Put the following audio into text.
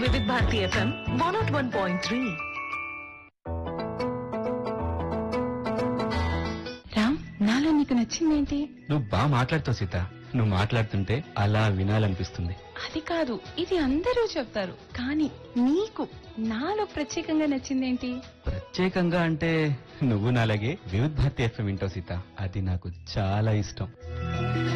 వివిధ భారతి FM 101.3. రామ్, నాలో నీకు నచ్చిందేంటి? నువ్వు బాగా మాట్లాడుతావు సీత. నువ్వు మాట్లాడుతుంటే అలా వినాలనిపిస్తుంది. అది కాదు, ఇది అందరూ చెప్తారు, కానీ నీకు నాలో ప్రత్యేకంగా నచ్చిందేంటి? ప్రత్యేకంగా అంటే నువ్వు నాలాగే వివిధ భారతి FM వింటావు సీత. అది నాకు చాలా ఇష్టం.